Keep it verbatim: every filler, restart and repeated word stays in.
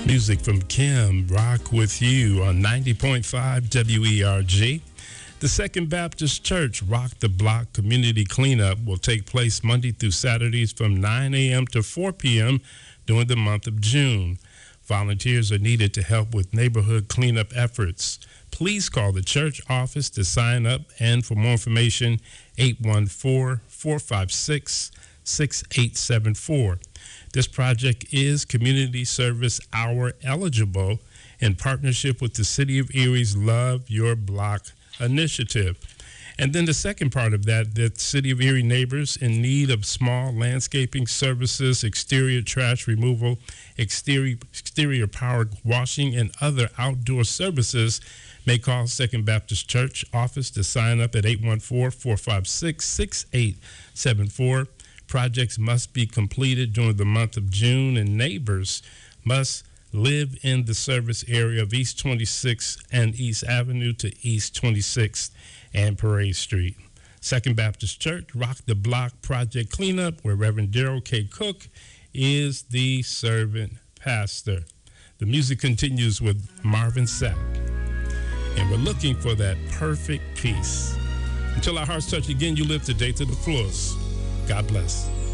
Music from Kim, Rock With You on ninety point five W E R G. The Second Baptist Church Rock the Block Community Cleanup will take place Monday through Saturdays from nine a.m. to four p.m. during the month of June. Volunteers are needed to help with neighborhood cleanup efforts. Please call the church office to sign up, and for more information, eight one four, four five six, six eight seven four. This project is Community Service Hour eligible in partnership with the City of Erie's Love Your Block initiative. And then the second part of that, the City of Erie neighbors in need of small landscaping services, exterior trash removal, exterior, exterior powered washing, and other outdoor services may call Second Baptist Church office to sign up at eight one four, four five six, six eight seven four. Projects must be completed during the month of June, and neighbors must live in the service area of East twenty-sixth and East Avenue to East twenty-sixth and Parade Street. Second Baptist Church Rock the Block Project Cleanup, where Reverend Darrell K. Cook is the servant pastor. The music continues with Marvin Sapp, and we're looking for that perfect peace. Until our hearts touch again, you live today to the fullest. God bless.